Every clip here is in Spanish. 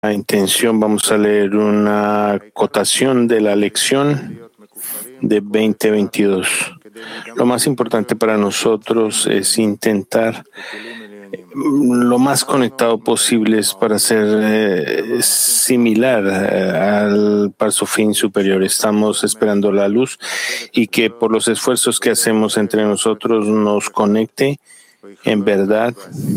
La intención, vamos a leer una cotación de la lección de 2022. Lo más importante para nosotros es intentar lo más conectado posible para ser similar al Parsufín superior. Estamos esperando la luz y que por los esfuerzos que hacemos entre nosotros nos conecte en verdad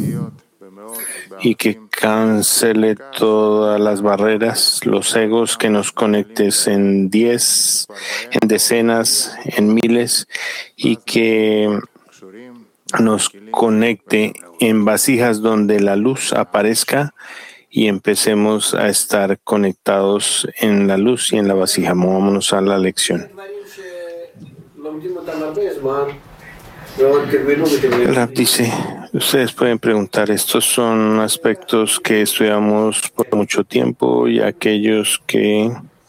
y que cancele todas las barreras, los egos, que nos conectes en 10, en decenas, en miles, y que nos conecte en vasijas donde la luz aparezca y empecemos a estar conectados en la luz y en la vasija. Movámonos a la lección. El Rab dice, ustedes pueden preguntar, estos son aspectos que estudiamos por mucho tiempo y aquellos que...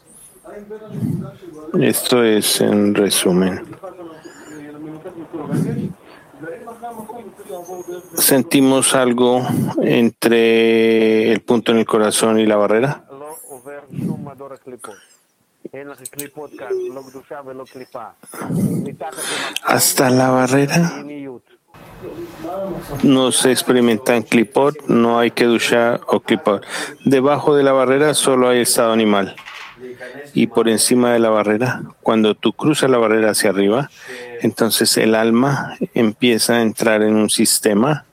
Esto es en resumen. ¿Sentimos algo entre el punto en el corazón y la barrera? Hasta la barrera no se experimentan klipot, no hay kedusha o klipot. Debajo de la barrera solo hay estado animal. Y por encima de la barrera, cuando tú cruzas la barrera hacia arriba, entonces el alma empieza a entrar en un sistema